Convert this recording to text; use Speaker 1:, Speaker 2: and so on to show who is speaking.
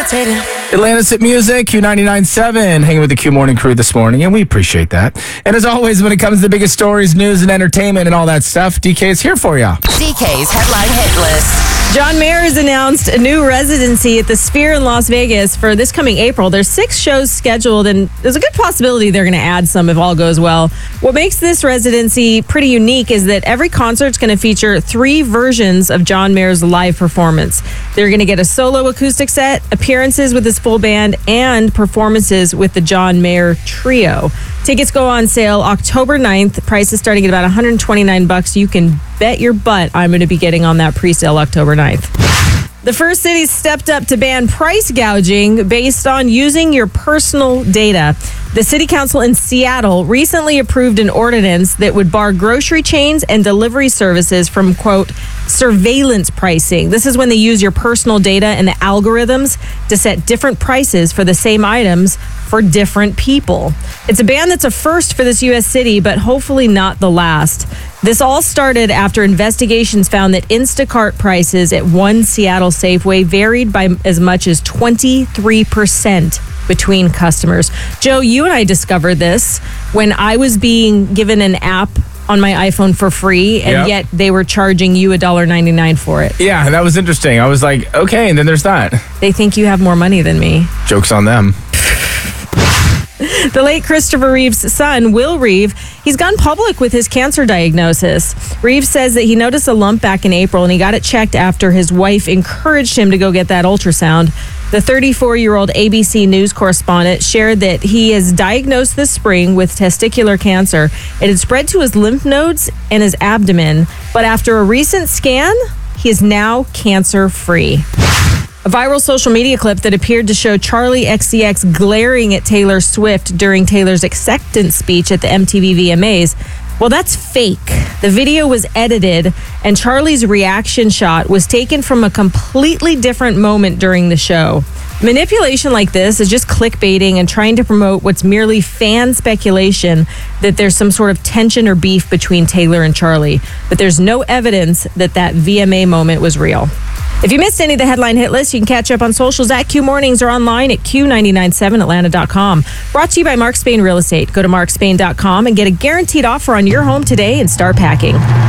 Speaker 1: levitating.
Speaker 2: Atlantis at Music, Q99.7, hanging with the Q Morning crew this morning, and we appreciate that. And as always, when it comes to the biggest stories, news, and entertainment and all that stuff, DK is here for you.
Speaker 1: DK's Headline Hit List.
Speaker 3: John Mayer has announced a new residency at the Sphere in Las Vegas for this coming April. There's 6 shows scheduled, and there's a good possibility they're going to add some if all goes well. What makes this residency pretty unique is that every concert's going to feature 3 versions of John Mayer's live performance. They're going to get a solo acoustic set, appearances with his full band, and performances with the John Mayer Trio. Tickets go on sale October 9th. Price is starting at about $129. You can bet your butt I'm going to be getting on that pre-sale October 9th. The first city stepped up to ban price gouging based on using your personal data. The city council in Seattle recently approved an ordinance that would bar grocery chains and delivery services from, quote, surveillance pricing. This is when they use your personal data and the algorithms to set different prices for the same items for different people. It's a ban that's a first for this U.S. city, but hopefully not the last. This all started after investigations found that Instacart prices at one Seattle Safeway varied by as much as 23% between customers. Joe, you and I discovered this when I was being given an app on my iPhone for free, and yet they were charging you $1.99 for it.
Speaker 2: Yeah, that was interesting. I was like, okay, and then there's that.
Speaker 3: They think you have more money than me.
Speaker 2: Joke's on them.
Speaker 3: The late Christopher Reeve's son, Will Reeve, he's gone public with his cancer diagnosis. Reeve says that he noticed a lump back in April and he got it checked after his wife encouraged him to go get that ultrasound. The 34-year-old ABC News correspondent shared that he is diagnosed this spring with testicular cancer. It had spread to his lymph nodes and his abdomen, but after a recent scan, he is now cancer-free. A viral social media clip that appeared to show Charli XCX glaring at Taylor Swift during Taylor's acceptance speech at the MTV VMAs. Well, that's fake. The video was edited, and Charli's reaction shot was taken from a completely different moment during the show. Manipulation like this is just clickbaiting and trying to promote what's merely fan speculation that there's some sort of tension or beef between Taylor and Charli. But there's no evidence that that VMA moment was real. If you missed any of the headline hit list, you can catch up on socials at Q Mornings or online at Q997Atlanta.com. Brought to you by Mark Spain Real Estate. Go to markspain.com and get a guaranteed offer on your home today and start packing.